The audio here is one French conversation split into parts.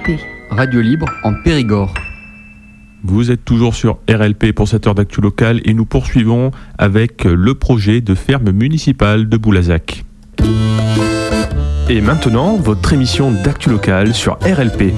RLP. Radio libre en Périgord. Vous êtes toujours sur RLP pour cette heure d'actu locale et nous poursuivons avec le projet de ferme municipale de Boulazac. Et maintenant, votre émission d'actu locale sur RLP.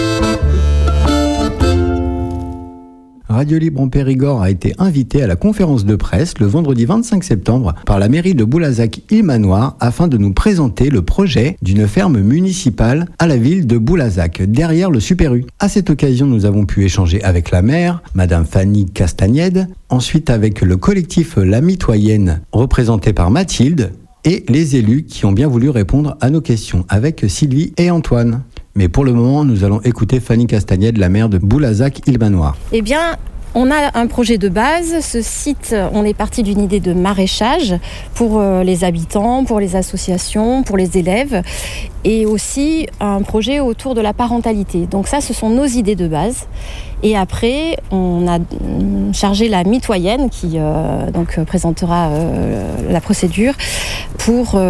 Radio Libre en Périgord a été invité à la conférence de presse le vendredi 25 septembre par la mairie de Boulazac-Île-Manoir afin de nous présenter le projet d'une ferme municipale à la ville de Boulazac, derrière le Super U. À cette occasion, nous avons pu échanger avec la maire, Madame Fanny Castagnède, ensuite avec le collectif La Mitoyenne, représenté par Mathilde, et les élus qui ont bien voulu répondre à nos questions avec Sylvie et Antoine. Mais pour le moment, nous allons écouter Fanny Castagnède, la maire de Boulazac-Île-Manoir. Eh bien, on a un projet de base. Ce site, on est parti d'une idée de maraîchage pour les habitants, pour les associations, pour les élèves, et aussi un projet autour de la parentalité. Donc ça, ce sont nos idées de base. Et après, on a chargé la mitoyenne qui présentera la procédure pour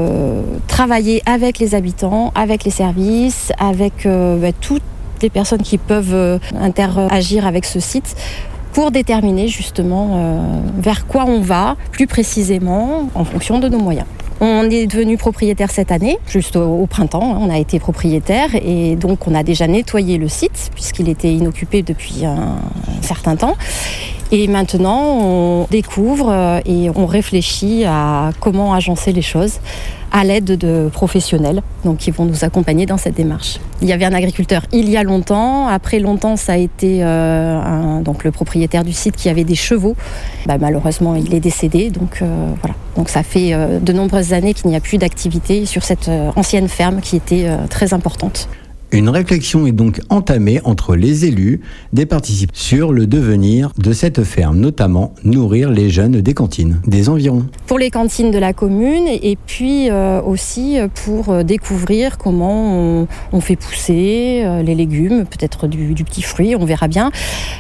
travailler avec les habitants, avec les services, avec toutes les personnes qui peuvent interagir avec ce site pour déterminer justement vers quoi on va plus précisément en fonction de nos moyens. On est devenu propriétaire cette année, juste au printemps, on a été propriétaire et donc on a déjà nettoyé le site puisqu'il était inoccupé depuis un certain temps. Et maintenant, on découvre et on réfléchit à comment agencer les choses à l'aide de professionnels donc, qui vont nous accompagner dans cette démarche. Il y avait un agriculteur il y a longtemps. Après longtemps, ça a été donc le propriétaire du site qui avait des chevaux. Malheureusement, il est décédé. Donc voilà. Donc ça fait de nombreuses années qu'il n'y a plus d'activité sur cette ancienne ferme qui était très importante. Une réflexion est donc entamée entre les élus des participants sur le devenir de cette ferme, notamment nourrir les jeunes des cantines, des environs. Pour les cantines de la commune et puis aussi pour découvrir comment on fait pousser les légumes, peut-être du petit fruit, on verra bien,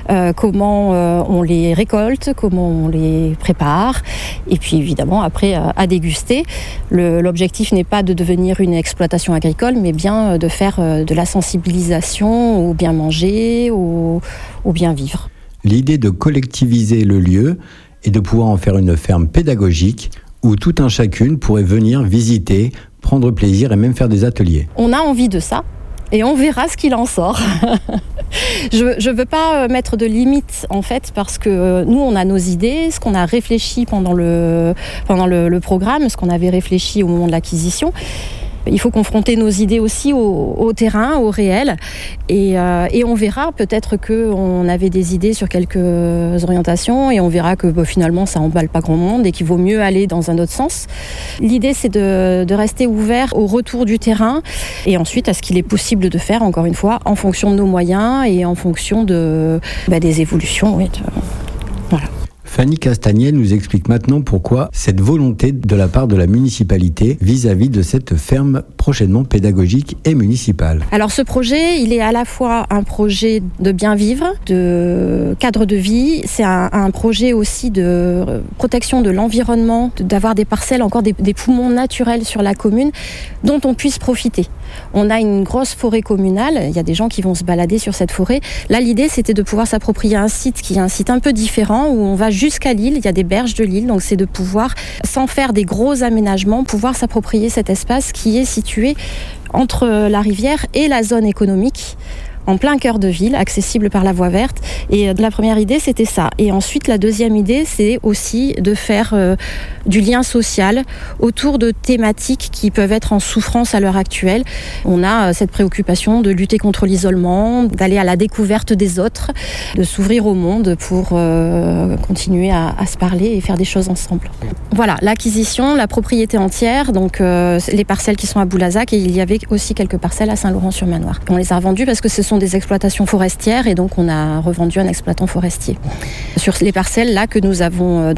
comment on les récolte, comment on les prépare et puis évidemment après à déguster. L'objectif n'est pas de devenir une exploitation agricole mais bien de faire de la sensibilisation au bien manger, au bien vivre. L'idée de collectiviser le lieu et de pouvoir en faire une ferme pédagogique où tout un chacune pourrait venir visiter, prendre plaisir et même faire des ateliers. On a envie de ça et on verra ce qu'il en sort. Je ne veux pas mettre de limites en fait parce que nous on a nos idées, ce qu'on a réfléchi pendant le programme, ce qu'on avait réfléchi au moment de l'acquisition. Il faut confronter nos idées aussi au terrain, au réel. Et on verra, peut-être qu'on avait des idées sur quelques orientations et on verra que finalement ça n'emballe pas grand monde et qu'il vaut mieux aller dans un autre sens. L'idée c'est de rester ouvert au retour du terrain et ensuite à ce qu'il est possible de faire, encore une fois, en fonction de nos moyens et en fonction des évolutions. Oui, voilà. Fanny Castagnède nous explique maintenant pourquoi cette volonté de la part de la municipalité vis-à-vis de cette ferme prochainement pédagogique et municipale. Alors ce projet, il est à la fois un projet de bien vivre, de cadre de vie, c'est un projet aussi de protection de l'environnement, d'avoir des parcelles, encore des poumons naturels sur la commune dont on puisse profiter. On a une grosse forêt communale, il y a des gens qui vont se balader sur cette forêt. Là, l'idée, c'était de pouvoir s'approprier un site qui est un site un peu différent où on va jusqu'à l'île, il y a des berges de l'île, donc c'est de pouvoir, sans faire des gros aménagements, pouvoir s'approprier cet espace qui est situé entre la rivière et la zone économique, en plein cœur de ville, accessible par la voie verte. Et la première idée, c'était ça. Et ensuite, la deuxième idée, c'est aussi de faire du lien social autour de thématiques qui peuvent être en souffrance à l'heure actuelle. On a cette préoccupation de lutter contre l'isolement, d'aller à la découverte des autres, de s'ouvrir au monde pour continuer à se parler et faire des choses ensemble. Voilà, l'acquisition, la propriété entière, donc les parcelles qui sont à Boulazac, et il y avait aussi quelques parcelles à Saint-Laurent-sur-Manoir. On les a revendues parce que ce sont des exploitations forestières et donc on a revendu un exploitant forestier. Sur les parcelles là que nous avons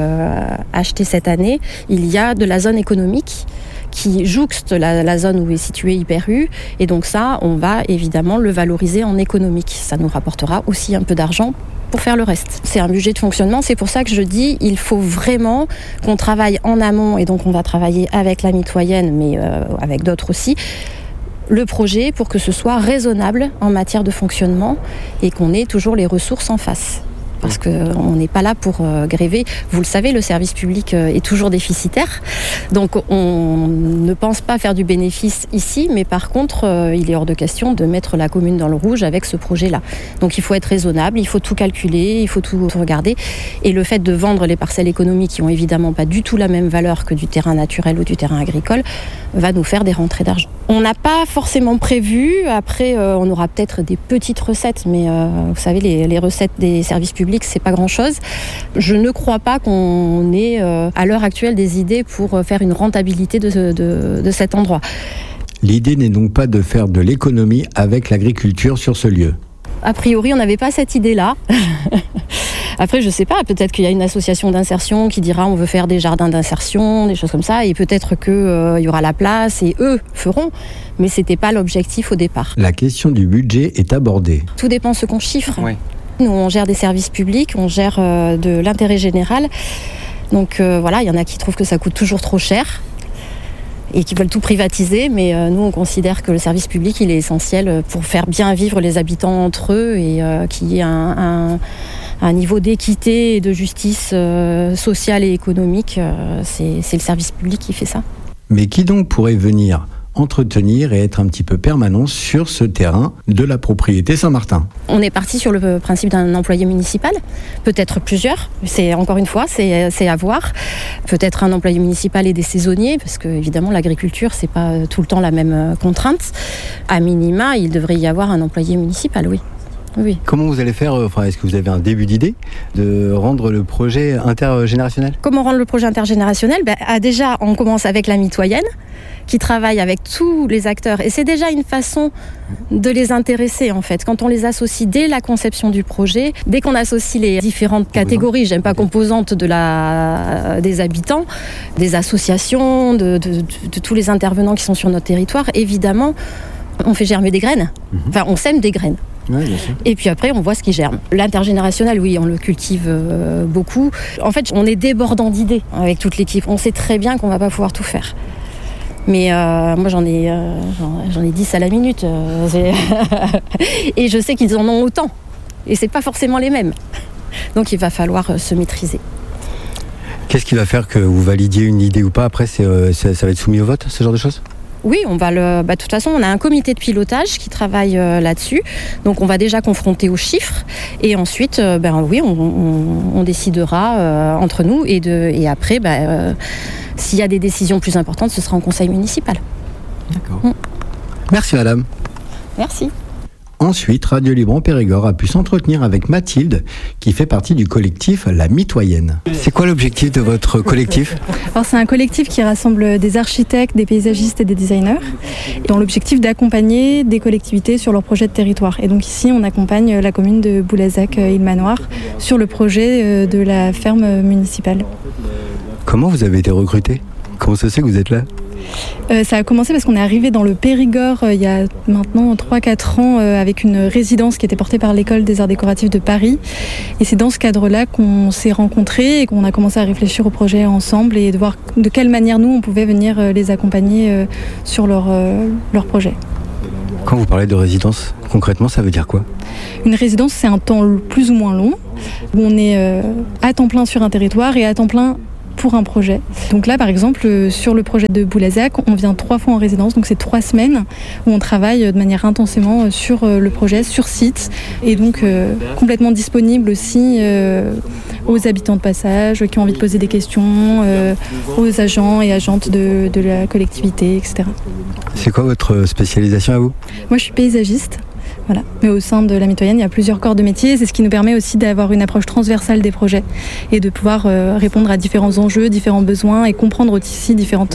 achetées cette année, il y a de la zone économique qui jouxte la zone où est situé Hyper U et donc ça, on va évidemment le valoriser en économique. Ça nous rapportera aussi un peu d'argent pour faire le reste. C'est un budget de fonctionnement, c'est pour ça que je dis il faut vraiment qu'on travaille en amont et donc on va travailler avec la mitoyenne mais avec d'autres aussi le projet pour que ce soit raisonnable en matière de fonctionnement et qu'on ait toujours les ressources en face. Parce qu'on n'est pas là pour gréver. Vous le savez, le service public est toujours déficitaire. Donc on ne pense pas faire du bénéfice ici, mais par contre, il est hors de question de mettre la commune dans le rouge avec ce projet-là. Donc il faut être raisonnable, il faut tout calculer, il faut tout regarder. Et le fait de vendre les parcelles économiques qui n'ont évidemment pas du tout la même valeur que du terrain naturel ou du terrain agricole va nous faire des rentrées d'argent. On n'a pas forcément prévu. Après, on aura peut-être des petites recettes, mais vous savez, les recettes des services publics, c'est pas grand-chose. Je ne crois pas qu'on ait à l'heure actuelle des idées pour faire une rentabilité de cet endroit. L'idée n'est donc pas de faire de l'économie avec l'agriculture sur ce lieu. A priori, on n'avait pas cette idée-là. Après, je sais pas, peut-être qu'il y a une association d'insertion qui dira on veut faire des jardins d'insertion, des choses comme ça, et peut-être qu'il y aura la place et eux feront, mais c'était pas l'objectif au départ. La question du budget est abordée. Tout dépend de ce qu'on chiffre. Oui. Nous, on gère des services publics, on gère de l'intérêt général. Donc voilà, il y en a qui trouvent que ça coûte toujours trop cher et qui veulent tout privatiser, mais nous, on considère que le service public, il est essentiel pour faire bien vivre les habitants entre eux et qu'il y ait un niveau d'équité et de justice sociale et économique. C'est le service public qui fait ça. Mais qui donc pourrait venir entretenir et être un petit peu permanent sur ce terrain de la propriété Saint-Martin? On est parti sur le principe d'un employé municipal, peut-être plusieurs, c'est encore une fois, c'est à voir. Peut-être un employé municipal et des saisonniers, parce que évidemment l'agriculture, c'est pas tout le temps la même contrainte. À minima, il devrait y avoir un employé municipal, oui. Oui. Comment vous allez faire, est-ce que vous avez un début d'idée de rendre le projet intergénérationnel? Comment rendre le projet intergénérationnel? Déjà, on commence avec la mitoyenne, qui travaille avec tous les acteurs. Et c'est déjà une façon de les intéresser, en fait. Quand on les associe dès la conception du projet, dès qu'on associe les différentes catégories, j'aime pas composantes des habitants, des associations, de tous les intervenants qui sont sur notre territoire, évidemment, on fait germer des graines. Enfin, on sème des graines. Ouais, bien sûr. Et puis après, on voit ce qui germe. L'intergénérationnel, oui, on le cultive beaucoup. En fait, on est débordant d'idées avec toute l'équipe. On sait très bien qu'on va pas pouvoir tout faire. Mais moi, j'en ai 10 à la minute. Et je sais qu'ils en ont autant. Et c'est pas forcément les mêmes. Donc, il va falloir se maîtriser. Qu'est-ce qui va faire que vous validiez une idée ou pas? Après, ça va être soumis au vote, ce genre de choses? Oui, on va de toute façon, on a un comité de pilotage qui travaille là-dessus. Donc, on va déjà confronter aux chiffres. Et ensuite, oui, on décidera entre nous. Et après, s'il y a des décisions plus importantes, ce sera en conseil municipal. D'accord. Merci madame. Merci. Ensuite, Radio Libre en Périgord a pu s'entretenir avec Mathilde, qui fait partie du collectif La Mitoyenne. C'est quoi l'objectif de votre collectif? Alors, c'est un collectif qui rassemble des architectes, des paysagistes et des designers, dans l'objectif d'accompagner des collectivités sur leur projet de territoire. Et donc ici, on accompagne la commune de Boulazac-Île-Manoir sur le projet de la ferme municipale. Comment vous avez été recruté? Comment ça se fait que vous êtes là? Ça a commencé parce qu'on est arrivé dans le Périgord il y a maintenant 3-4 ans avec une résidence qui était portée par l'École des Arts Décoratifs de Paris. Et c'est dans ce cadre-là qu'on s'est rencontrés et qu'on a commencé à réfléchir au projet ensemble et de voir de quelle manière nous, on pouvait venir les accompagner sur leur projet. Quand vous parlez de résidence, concrètement, ça veut dire quoi? Une résidence, c'est un temps plus ou moins long, où on est à temps plein sur un territoire et à temps plein pour un projet. Donc là, par exemple, sur le projet de Boulazac, on vient 3 fois en résidence, donc c'est 3 semaines où on travaille de manière intensément sur le projet, sur site, et donc complètement disponible aussi aux habitants de passage qui ont envie de poser des questions, aux agents et agentes de la collectivité, etc. C'est quoi votre spécialisation à vous? Moi, je suis paysagiste. Voilà. Mais au sein de la Mitoyenne, il y a plusieurs corps de métier. C'est ce qui nous permet aussi d'avoir une approche transversale des projets et de pouvoir répondre à différents enjeux, différents besoins et comprendre aussi différentes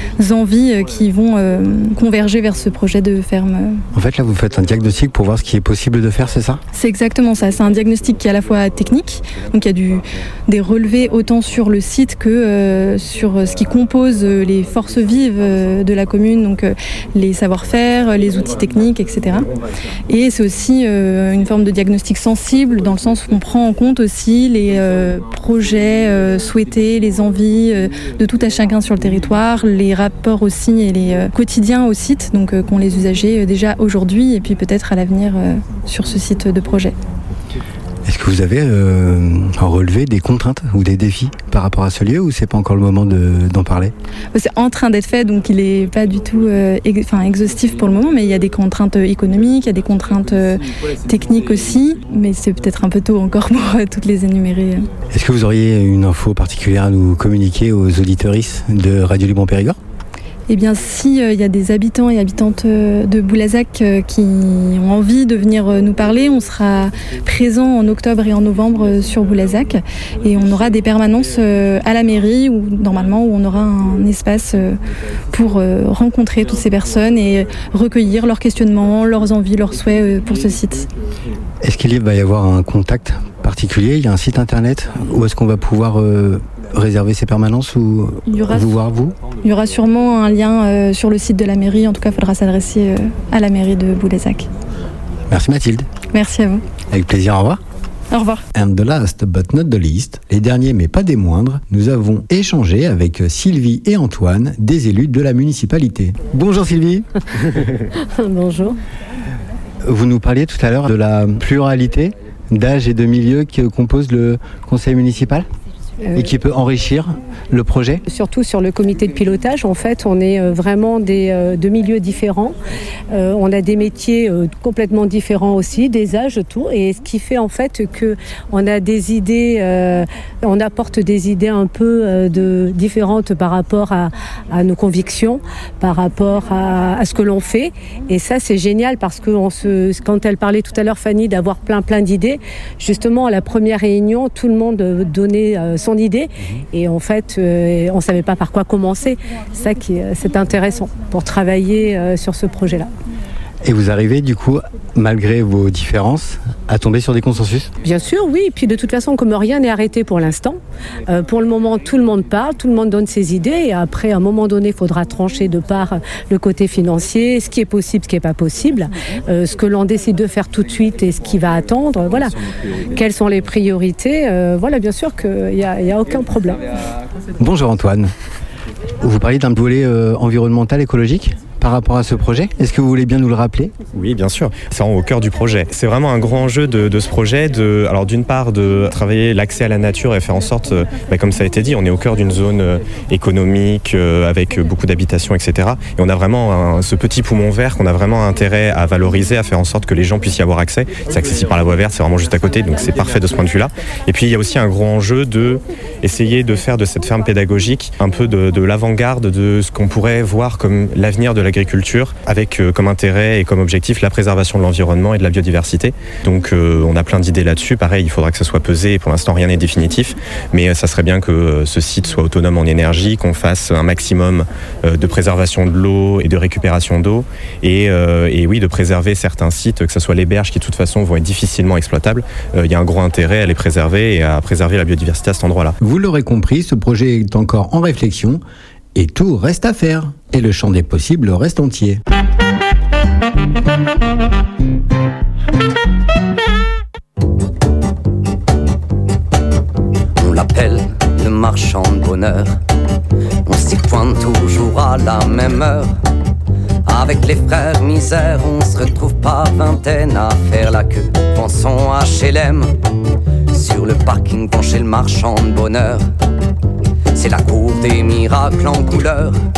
envies qui vont converger vers ce projet de ferme. En fait, là, vous faites un diagnostic pour voir ce qui est possible de faire, c'est ça? C'est exactement ça. C'est un diagnostic qui est à la fois technique, donc il y a des relevés autant sur le site que sur ce qui compose les forces vives de la commune, donc les savoir-faire, les outils techniques, etc. Et Et c'est aussi une forme de diagnostic sensible, dans le sens où on prend en compte aussi les projets souhaités, les envies de tout à chacun sur le territoire, les rapports aussi et les quotidiens au site, donc qu'ont les usagers déjà aujourd'hui et puis peut-être à l'avenir sur ce site de projet. Est-ce que vous avez relevé des contraintes ou des défis par rapport à ce lieu, ou c'est pas encore le moment d'en parler ? C'est en train d'être fait, donc il n'est pas du tout exhaustif pour le moment, mais il y a des contraintes économiques, il y a des contraintes techniques aussi, mais c'est peut-être un peu tôt encore pour toutes les énumérer. Est-ce que vous auriez une info particulière à nous communiquer aux auditeuristes de Radio Libre Périgord ? Eh bien, si y a des habitants et habitantes de Boulazac qui ont envie de venir nous parler, on sera présent en octobre et en novembre sur Boulazac, et on aura des permanences à la mairie où on aura un espace pour rencontrer toutes ces personnes et recueillir leurs questionnements, leurs envies, leurs souhaits pour ce site. Est-ce qu'il va y avoir un contact particulier ? Il y a un site internet où est-ce qu'on va pouvoir réserver ces permanences ou vous voir vous ? Il y aura sûrement un lien sur le site de la mairie. En tout cas, il faudra s'adresser à la mairie de Boulazac. Merci Mathilde. Merci à vous. Avec plaisir, au revoir. Au revoir. And the last but not the least, les derniers mais pas des moindres, nous avons échangé avec Sylvie et Antoine, des élus de la municipalité. Bonjour Sylvie. Bonjour. Vous nous parliez tout à l'heure de la pluralité d'âge et de milieu qui compose le conseil municipal et qui peut enrichir le projet. Surtout sur le comité de pilotage, en fait, on est vraiment de milieux différents. On a des métiers complètement différents aussi, des âges, tout. Et ce qui fait en fait qu'on a des idées, on apporte des idées un peu différentes par rapport à nos convictions, par rapport à ce que l'on fait. Et ça, c'est génial parce que quand elle parlait tout à l'heure, Fanny, d'avoir plein d'idées, justement, à la première réunion, tout le monde donnait son idée. Et en fait, on ne savait pas par quoi commencer. C'est ça c'est intéressant pour travailler sur ce projet-là. Et vous arrivez du coup, malgré vos différences, à tomber sur des consensus ? Bien sûr, oui. Et puis de toute façon, comme rien n'est arrêté pour l'instant, pour le moment, tout le monde parle, tout le monde donne ses idées. Et après, à un moment donné, il faudra trancher de par le côté financier, ce qui est possible, ce qui n'est pas possible, ce que l'on décide de faire tout de suite et ce qui va attendre. Voilà. Quelles sont les priorités ? Voilà, bien sûr qu'il n'y a aucun problème. Bonjour Antoine. Vous parliez d'un volet environnemental, écologique par rapport à ce projet. Est-ce que vous voulez bien nous le rappeler ? Oui, bien sûr. C'est au cœur du projet. C'est vraiment un grand enjeu de ce projet, alors d'une part de travailler l'accès à la nature et faire en sorte, comme ça a été dit, on est au cœur d'une zone économique avec beaucoup d'habitations, etc. Et on a vraiment ce petit poumon vert qu'on a vraiment intérêt à valoriser, à faire en sorte que les gens puissent y avoir accès. C'est accessible par la voie verte, c'est vraiment juste à côté, donc c'est parfait de ce point de vue-là. Et puis il y a aussi un gros enjeu de essayer de faire de cette ferme pédagogique un peu de l'avant-garde de ce qu'on pourrait voir comme l'avenir de l'agriculture, avec comme intérêt et comme objectif la préservation de l'environnement et de la biodiversité. Donc on a plein d'idées là-dessus. Pareil, il faudra que ça soit pesé. Pour l'instant, rien n'est définitif, mais ça serait bien que ce site soit autonome en énergie, qu'on fasse un maximum de préservation de l'eau et de récupération d'eau, et oui, de préserver certains sites, que ce soit les berges qui de toute façon vont être difficilement exploitables. Il y a un gros intérêt à les préserver et à préserver la biodiversité à cet endroit-là. Vous l'aurez compris, ce projet est encore en réflexion et tout reste à faire. Et le champ des possibles reste entier. On l'appelle le marchand de bonheur. On s'y pointe toujours à la même heure. Avec les frères misère, on se retrouve par vingtaine à faire la queue. Pensons à HLM, sur le parking penché le marchand de bonheur. C'est la cour des miracles en couleur.